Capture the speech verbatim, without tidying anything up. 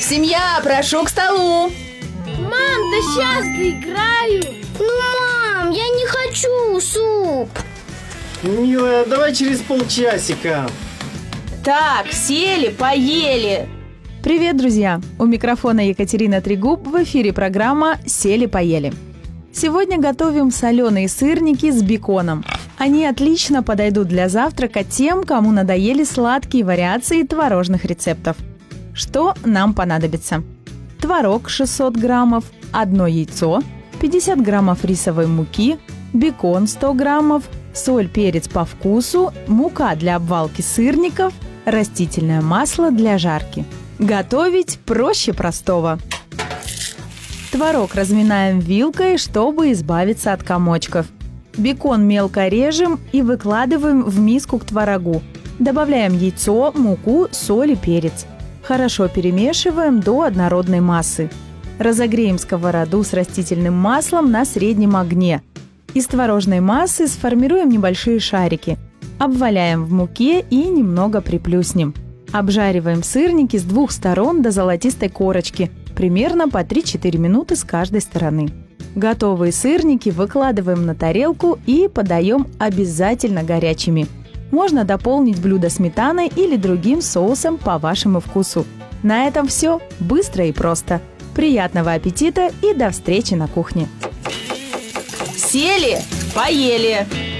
Семья, прошу к столу. Мам, да сейчас доиграю. Ну, мам, я не хочу суп. Милая, давай через полчасика. Так, сели, поели. Привет, друзья! У микрофона Екатерина Трегуб, в эфире программа «Сели-поели». Сегодня готовим соленые сырники с беконом. Они отлично подойдут для завтрака тем, кому надоели сладкие вариации творожных рецептов. Что нам понадобится? Творог шестьсот граммов, одно яйцо, пятьдесят граммов рисовой муки, бекон сто граммов, соль, перец по вкусу, мука для обвалки сырников, растительное масло для жарки. Готовить проще простого. Творог разминаем вилкой, чтобы избавиться от комочков. Бекон мелко режем и выкладываем в миску к творогу. Добавляем яйцо, муку, соль и перец. Хорошо перемешиваем до однородной массы. Разогреем сковороду с растительным маслом на среднем огне. Из творожной массы сформируем небольшие шарики. Обваляем в муке и немного приплюснем. Обжариваем сырники с двух сторон до золотистой корочки, примерно по три-четыре минуты с каждой стороны. Готовые сырники выкладываем на тарелку и подаем обязательно горячими. Можно дополнить блюдо сметаной или другим соусом по вашему вкусу. На этом все. Быстро и просто. Приятного аппетита и до встречи на кухне. Сели, поели.